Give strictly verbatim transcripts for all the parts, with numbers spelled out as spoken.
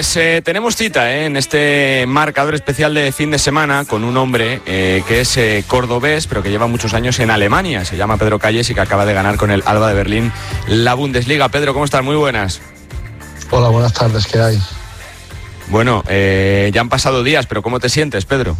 Pues eh, tenemos cita eh, en este marcador especial de fin de semana con un hombre eh, que es eh, cordobés, pero que lleva muchos años en Alemania. Se llama Pedro Calles y que acaba de ganar con el Alba de Berlín la Bundesliga. Pedro, ¿cómo estás? Muy buenas. Hola, buenas tardes, ¿qué hay? Bueno, eh, ya han pasado días, pero ¿cómo te sientes, Pedro?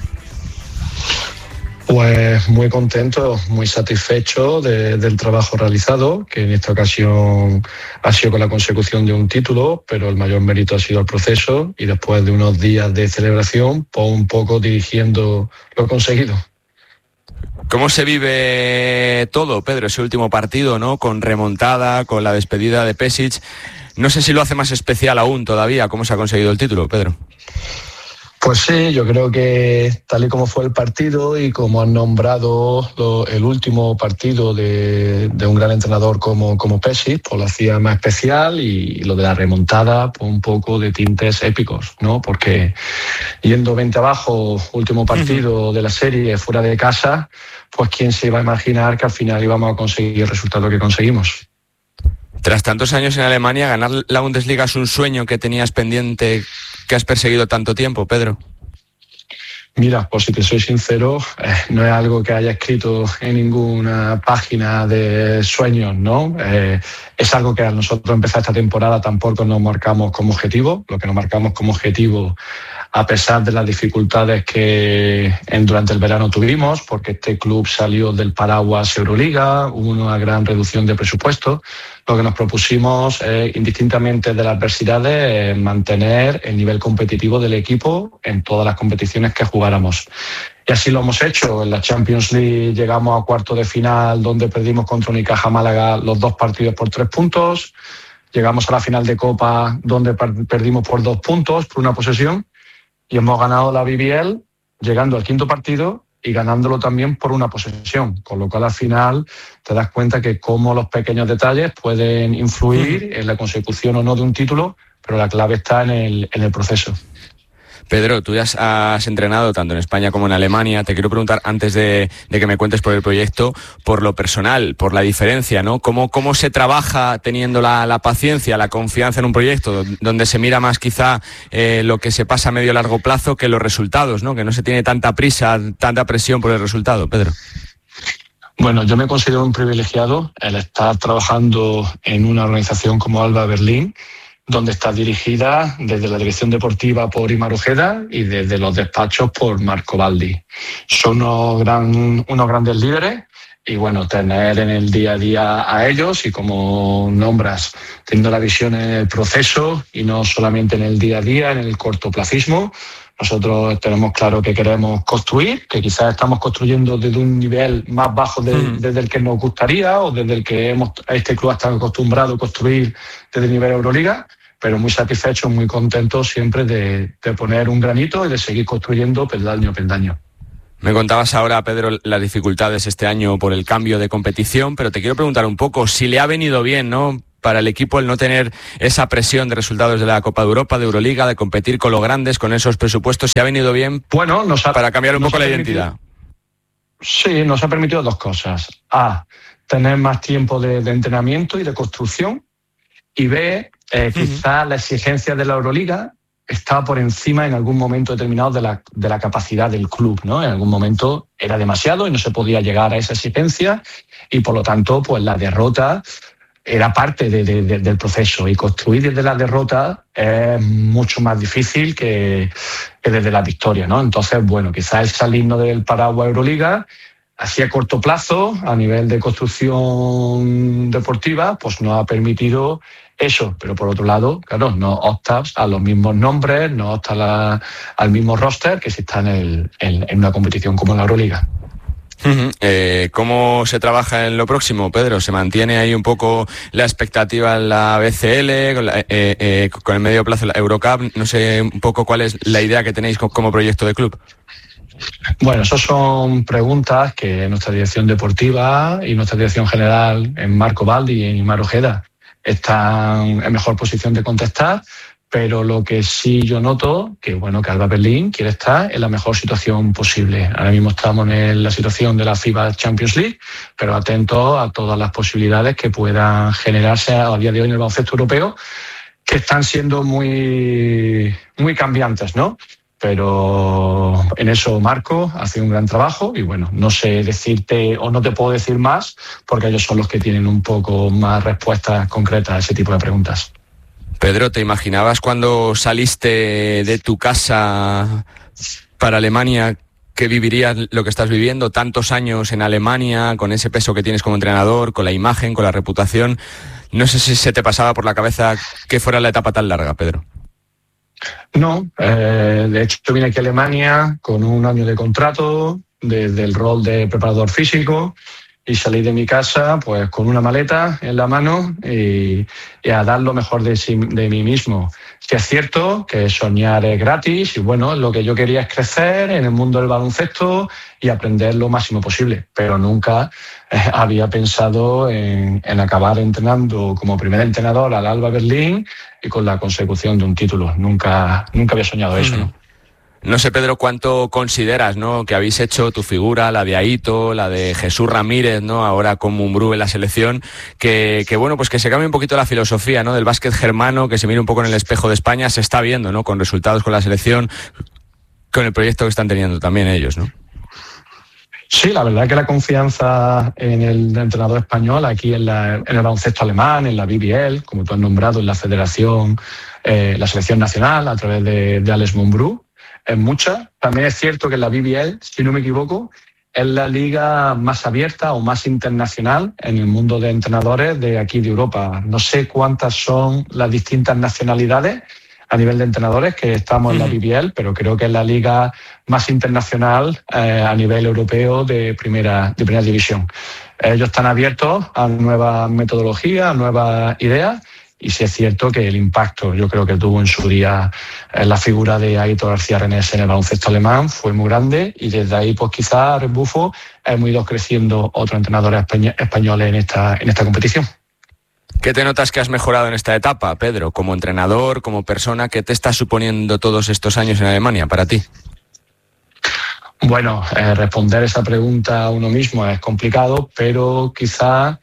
Pues muy contento, muy satisfecho de, del trabajo realizado, que en esta ocasión ha sido con la consecución de un título, pero el mayor mérito ha sido el proceso y después de unos días de celebración, pues un poco dirigiendo lo conseguido. ¿Cómo se vive todo, Pedro, ese último partido, ¿no? Con remontada, con la despedida de Pesic. No sé si lo hace más especial aún todavía. ¿Cómo se ha conseguido el título, Pedro? Pues sí, yo creo que tal y como fue el partido y como han nombrado lo, el último partido de, de un gran entrenador como, como Pesic, pues lo hacía más especial, y, y lo de la remontada, pues un poco de tintes épicos, ¿no? Porque yendo veinte abajo, último partido de la serie fuera de casa, pues quién se iba a imaginar que al final íbamos a conseguir el resultado que conseguimos. Tras tantos años en Alemania, ganar la Bundesliga es un sueño que tenías pendiente, que has perseguido tanto tiempo, Pedro. Mira, pues si te soy sincero, eh, no es algo que haya escrito en ninguna página de sueños, ¿no? Eh, es algo que a nosotros empezar esta temporada tampoco nos marcamos como objetivo. Lo que nos marcamos como objetivo, a pesar de las dificultades que en, durante el verano tuvimos, porque este club salió del paraguas Euroliga, hubo una gran reducción de presupuesto, lo que nos propusimos, eh, indistintamente de las adversidades, es mantener el nivel competitivo del equipo en todas las competiciones que jugáramos. Y así lo hemos hecho. En la Champions League llegamos a cuarto de final, donde perdimos contra Unicaja Málaga los dos partidos por tres puntos. Llegamos a la final de Copa, donde perdimos por dos puntos, por una posesión. Y hemos ganado la B B L llegando al quinto partido y ganándolo también por una posesión. Con lo cual, al final, te das cuenta que cómo los pequeños detalles pueden influir en la consecución o no de un título, pero la clave está en el, en el proceso. Pedro, tú ya has, has entrenado tanto en España como en Alemania. Te quiero preguntar, antes de, de que me cuentes por el proyecto, por lo personal, por la diferencia, ¿no? ¿Cómo, cómo se trabaja teniendo la, la paciencia, la confianza en un proyecto donde se mira más quizá eh, lo que se pasa a medio largo plazo que los resultados, ¿no? Que no se tiene tanta prisa, tanta presión por el resultado, Pedro. Bueno, yo me considero un privilegiado el estar trabajando en una organización como Alba Berlín, donde está dirigida desde la dirección deportiva por Imar Ojeda y desde los despachos por Marco Baldi. Son unos, gran, unos grandes líderes y, bueno, tener en el día a día a ellos y, como nombras, teniendo la visión en el proceso y no solamente en el día a día, en el cortoplacismo. Nosotros tenemos claro que queremos construir, que quizás estamos construyendo desde un nivel más bajo de, mm. desde el que nos gustaría o desde el que hemos, este club ha estado acostumbrado a construir desde el nivel Euroliga, pero muy satisfechos, muy contentos siempre de, de poner un granito y de seguir construyendo peldaño a peldaño. Me contabas ahora, Pedro, las dificultades este año por el cambio de competición, pero te quiero preguntar un poco si le ha venido bien, ¿no?, para el equipo el no tener esa presión de resultados de la Copa de Europa, de Euroliga, de competir con los grandes, con esos presupuestos. ¿Si ha venido bien bueno, nos ha, para cambiar un nos poco la permitido, identidad? Sí, nos ha permitido dos cosas. A, tener más tiempo de, de entrenamiento y de construcción. Y B, eh, quizá uh-huh. la exigencia de la Euroliga estaba por encima en algún momento determinado de la, de la capacidad del club, ¿no? En algún momento era demasiado y no se podía llegar a esa exigencia y, por lo tanto, pues la derrota era parte de, de, de, del proceso, y construir desde la derrota es mucho más difícil que, que desde la victoria, ¿no? Entonces, bueno, quizás el salirnos del paraguas Euroliga así a corto plazo, a nivel de construcción deportiva, pues nos ha permitido eso. Pero por otro lado, claro, no optas a los mismos nombres, no optas la, al mismo roster que si está en, el, en, en una competición como la Euroliga. Uh-huh. Eh, ¿Cómo se trabaja en lo próximo, Pedro? ¿Se mantiene ahí un poco la expectativa en la B C L, con, la, eh, eh, con el medio plazo la Eurocup? No sé un poco cuál es la idea que tenéis como proyecto de club. Bueno, esas son preguntas que nuestra dirección deportiva y nuestra dirección general, en Marco Baldi y en Imar Ojeda, están en mejor posición de contestar, pero lo que sí yo noto, que bueno, que Alba Berlín quiere estar en la mejor situación posible. Ahora mismo estamos en la situación de la FIBA Champions League, pero atentos a todas las posibilidades que puedan generarse a día de hoy en el baloncesto europeo, que están siendo muy, muy cambiantes, ¿no? Pero en eso Marco hace un gran trabajo y bueno, no sé decirte o no te puedo decir más porque ellos son los que tienen un poco más respuestas concretas a ese tipo de preguntas. Pedro, ¿te imaginabas cuando saliste de tu casa para Alemania que vivirías lo que estás viviendo, tantos años en Alemania, con ese peso que tienes como entrenador, con la imagen, con la reputación? No sé si se te pasaba por la cabeza que fuera la etapa tan larga, Pedro. No, eh, de hecho yo vine aquí a Alemania con un año de contrato desde el rol de preparador físico y salí de mi casa pues con una maleta en la mano y, y a dar lo mejor de, sí, de mí mismo. Sí es cierto que soñar es gratis y bueno, lo que yo quería es crecer en el mundo del baloncesto y aprender lo máximo posible, pero nunca eh, había pensado en, en acabar entrenando como primer entrenador al Alba Berlín y con la consecución de un título. Nunca, nunca había soñado eso, ¿no? No sé, Pedro, cuánto consideras, ¿no?, que habéis hecho tu figura, la de Aito, la de Jesús Ramírez, ¿no?, ahora con Mumbrú en la selección, que, que bueno, pues que se cambie un poquito la filosofía, ¿no?, del básquet germano, que se mire un poco en el espejo de España, se está viendo, ¿no?, con resultados con la selección, con el proyecto que están teniendo también ellos, ¿no? Sí, la verdad que la confianza en el entrenador español aquí en, la, en el baloncesto alemán, en la B B L, como tú has nombrado, en la federación, eh, la selección nacional a través de, de Alex Mumbrú, es mucha. También es cierto que la B B L, si no me equivoco, es la liga más abierta o más internacional en el mundo de entrenadores de aquí de Europa. No sé cuántas son las distintas nacionalidades a nivel de entrenadores que estamos en la B B L, pero creo que es la liga más internacional eh, a nivel europeo de primera, de primera división. Ellos están abiertos a nuevas metodologías, a nuevas ideas, y sí es cierto que el impacto, yo creo que tuvo en su día eh, la figura de Aitor García Renés en el baloncesto alemán fue muy grande, y desde ahí pues quizás a rebufo hemos ido creciendo otros entrenadores españoles en esta, en esta competición. ¿Qué te notas que has mejorado en esta etapa, Pedro, como entrenador, como persona? ¿Qué te está suponiendo todos estos años en Alemania para ti? Bueno, eh, responder esa pregunta a uno mismo es complicado, pero quizá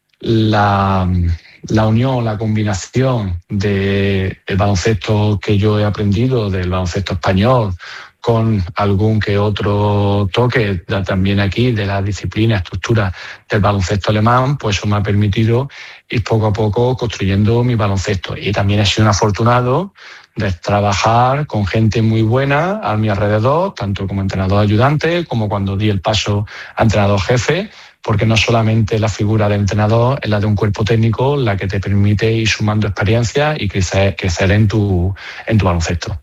la, la unión, la combinación del baloncesto que yo he aprendido, del baloncesto español, con algún que otro toque también aquí de la disciplina, estructura del baloncesto alemán, pues eso me ha permitido ir poco a poco construyendo mi baloncesto. Y también he sido un afortunado de trabajar con gente muy buena a mi alrededor, tanto como entrenador ayudante como cuando di el paso a entrenador jefe, porque no solamente la figura del entrenador es la de un cuerpo técnico la que te permite ir sumando experiencia y crecer, crecer en tu, en tu baloncesto.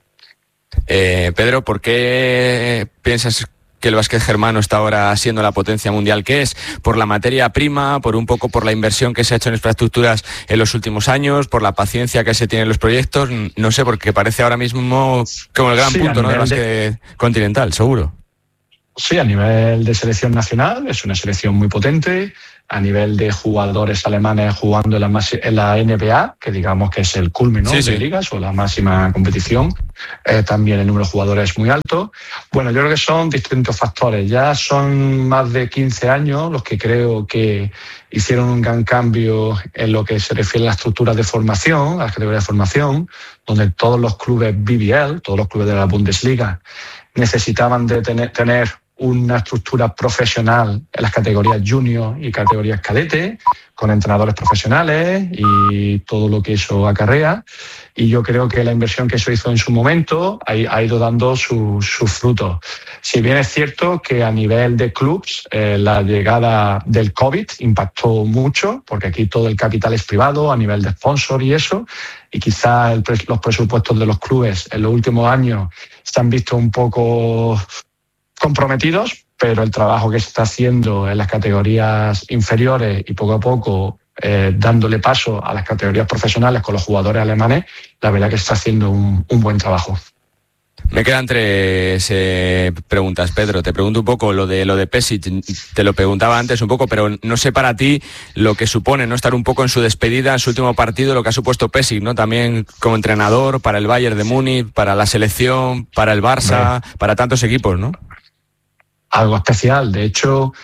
Eh, Pedro, ¿por qué piensas que el básquet germano está ahora siendo la potencia mundial que es? ¿Por la materia prima, por un poco por la inversión que se ha hecho en infraestructuras en los últimos años, por la paciencia que se tiene en los proyectos? No sé, porque parece ahora mismo como el gran sí, punto, ¿no?, del básquet de... continental, seguro. Sí, a nivel de selección nacional es una selección muy potente. A nivel de jugadores alemanes jugando en la, en la N B A, que digamos que es el culmen, ¿no?, sí, sí. de ligas o la máxima competición, eh, también el número de jugadores es muy alto. Bueno, yo creo que son distintos factores. Ya son más de quince años los que creo que hicieron un gran cambio en lo que se refiere a las estructuras de formación, a las categorías de formación, donde todos los clubes B B L, todos los clubes de la Bundesliga, necesitaban de tener, tener una estructura profesional en las categorías junior y categorías cadete, con entrenadores profesionales y todo lo que eso acarrea. Y yo creo que la inversión que se hizo en su momento ha, ha ido dando sus su frutos. Si bien es cierto que a nivel de clubs eh, la llegada del COVID impactó mucho, porque aquí todo el capital es privado a nivel de sponsor y eso, y quizás el, los presupuestos de los clubes en los últimos años se han visto un poco comprometidos, pero el trabajo que se está haciendo en las categorías inferiores y poco a poco eh, dándole paso a las categorías profesionales con los jugadores alemanes, la verdad que se está haciendo un, un buen trabajo. Me quedan tres eh, preguntas, Pedro. Te pregunto un poco lo de lo de Pešić. Te lo preguntaba antes un poco, pero no sé para ti lo que supone no estar un poco en su despedida, en su último partido, lo que ha supuesto Pešić, ¿no? También como entrenador para el Bayern de Múnich, para la selección, para el Barça, Bien. para tantos equipos, ¿no? Algo especial. De hecho,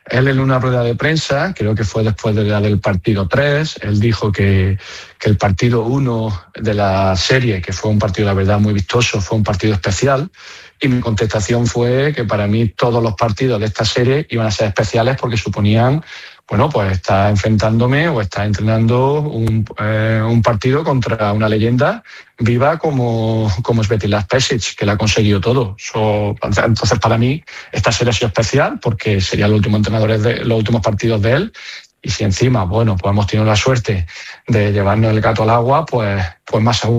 Él en una rueda de prensa, creo que fue después de la del partido tres, él dijo que, que el partido uno de la serie, que fue un partido, la verdad, muy vistoso, fue un partido especial. Y mi contestación fue que para mí todos los partidos de esta serie iban a ser especiales porque suponían, bueno, pues estar enfrentándome o estar entrenando un, eh, un partido contra una leyenda viva como, como Svetislav Pešić, que la ha conseguido todo. So, entonces, para mí, esta serie ha sido especial porque serían los últimos entrenadores de, los últimos partidos de él. Y si encima, bueno, pues hemos tenido la suerte de llevarnos el gato al agua, pues, pues más aún.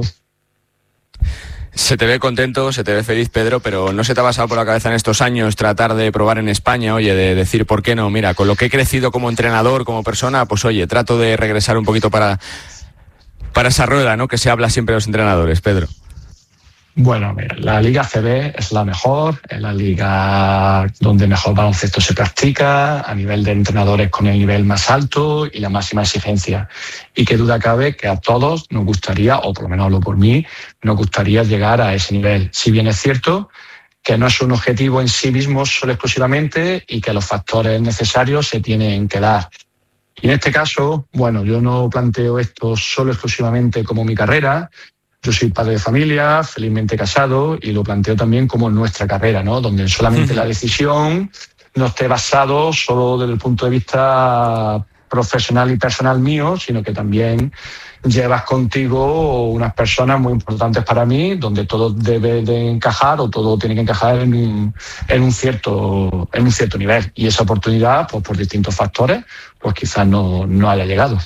Se te ve contento, se te ve feliz, Pedro, pero ¿no se te ha pasado por la cabeza en estos años tratar de probar en España, oye, de decir, ¿por qué no? Mira, con lo que he crecido como entrenador, como persona, pues oye, trato de regresar un poquito para, para esa rueda, ¿no?, que se habla siempre de los entrenadores, Pedro. Bueno, mira, la Liga A C B es la mejor, es la liga donde mejor baloncesto se practica, a nivel de entrenadores con el nivel más alto y la máxima exigencia. Y qué duda cabe que a todos nos gustaría, o por lo menos hablo por mí, nos gustaría llegar a ese nivel. Si bien es cierto que no es un objetivo en sí mismo solo exclusivamente y que los factores necesarios se tienen que dar. Y en este caso, bueno, yo no planteo esto solo exclusivamente como mi carrera. Yo soy padre de familia, felizmente casado, y lo planteo también como nuestra carrera, ¿no?, donde solamente la decisión no esté basado solo desde el punto de vista profesional y personal mío, sino que también llevas contigo unas personas muy importantes para mí, donde todo debe de encajar o todo tiene que encajar en un, en un cierto, en un cierto nivel. Y esa oportunidad, pues por distintos factores, pues quizás no, no haya llegado.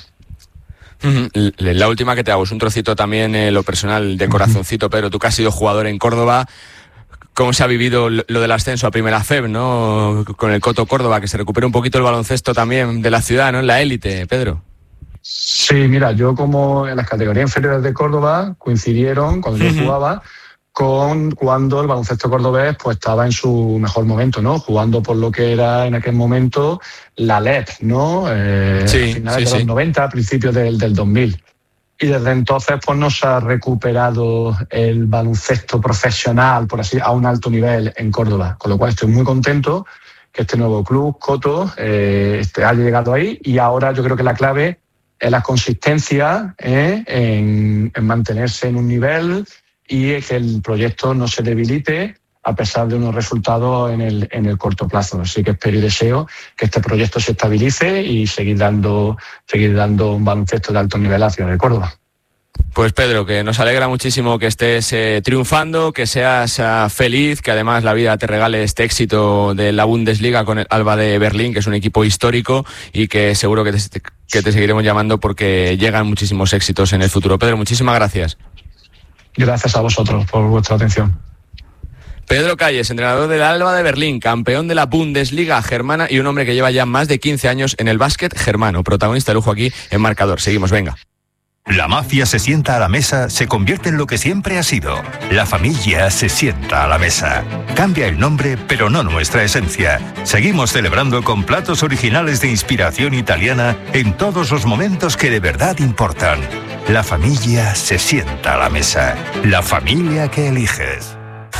La última que te hago es un trocito también, eh, lo personal, de corazoncito, Pedro. Tú que has sido jugador en Córdoba, ¿cómo se ha vivido lo del ascenso a Primera F E B, ¿no?, con el Coto Córdoba, que se recupere un poquito el baloncesto también de la ciudad, ¿no?, en la élite, Pedro? Sí, mira, yo como en las categorías inferiores de Córdoba coincidieron, cuando yo jugaba, con cuando el baloncesto cordobés pues estaba en su mejor momento, ¿no?, jugando por lo que era en aquel momento la L E P, ¿no?, eh, sí, a finales sí, de sí. los noventa, a principios del, del dos mil. Y desde entonces pues no se ha recuperado el baloncesto profesional, por así, a un alto nivel en Córdoba, con lo cual estoy muy contento que este nuevo club, Coto, eh, este, haya llegado ahí. Y ahora yo creo que la clave es la consistencia eh, en, en mantenerse en un nivel y que el proyecto no se debilite a pesar de unos resultados en el, en el corto plazo. Así que espero y deseo que este proyecto se estabilice y seguir dando, seguir dando un baloncesto de alto nivel a la ciudad de Córdoba. Pues Pedro, que nos alegra muchísimo que estés eh, triunfando, que seas uh, feliz, que además la vida te regale este éxito de la Bundesliga con el Alba de Berlín, que es un equipo histórico y que seguro que te, que te seguiremos llamando porque llegan muchísimos éxitos en el futuro. Pedro, muchísimas gracias. Gracias a vosotros por vuestra atención. Pedro Calles, entrenador del Alba de Berlín, campeón de la Bundesliga germana y un hombre que lleva ya más de quince años en el básquet germano, protagonista de lujo aquí en Marcador. Seguimos, venga. La mafia se sienta a la mesa, se convierte en lo que siempre ha sido. La familia se sienta a la mesa. Cambia el nombre, pero no nuestra esencia. Seguimos celebrando con platos originales de inspiración italiana en todos los momentos que de verdad importan. La familia se sienta a la mesa. La familia que eliges.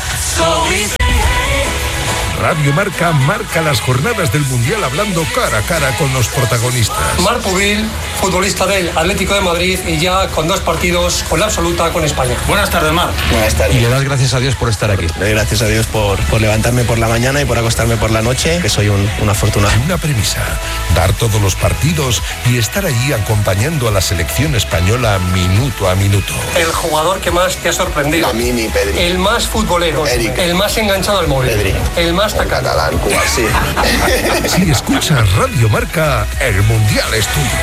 Radio Marca marca las jornadas del Mundial hablando cara a cara con los protagonistas. Marc Pubil, futbolista del Atlético de Madrid y ya con dos partidos con la absoluta con España. Buenas tardes, Marc. Buenas tardes. Y le das gracias a Dios por estar aquí. Le doy gracias a Dios por, por levantarme por la mañana y por acostarme por la noche, que soy un, un afortunado. Una premisa, dar todos los partidos y estar allí acompañando a la selección española minuto a minuto. El jugador que más te ha sorprendido. A mí, mi Pedri. El más futbolero. Eric. El más enganchado al móvil. Pedri. El más El catalán, Cuba, sí. Si escuchas Radio Marca, el Mundial es tuyo.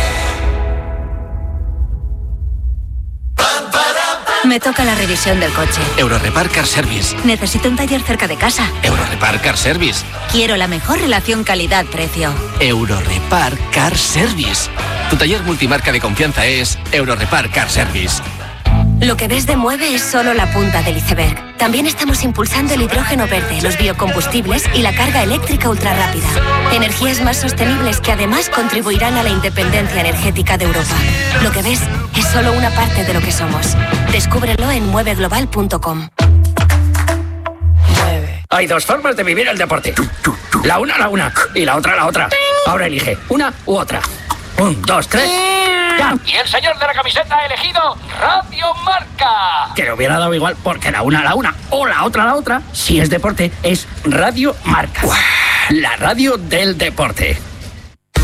Me toca la revisión del coche. Eurorepar Car Service. Necesito un taller cerca de casa. Eurorepar Car Service. Quiero la mejor relación calidad-precio. Eurorepar Car Service. Tu taller multimarca de confianza es Eurorepar Car Service. Lo que ves de Mueve es solo la punta del iceberg. También estamos impulsando el hidrógeno verde, los biocombustibles y la carga eléctrica ultrarrápida. Energías más sostenibles que además contribuirán a la independencia energética de Europa. Lo que ves es solo una parte de lo que somos. Descúbrelo en mueve global punto com. Hay dos formas de vivir el deporte. La una, la una. Y la otra, la otra. Ahora elige una u otra. Un, dos, tres. ¡Ya! Y el señor de la camiseta ha elegido Radio Marca. Que le hubiera dado igual porque la una, la una. O la otra, la otra. Si es deporte, es Radio Marca. La radio del deporte.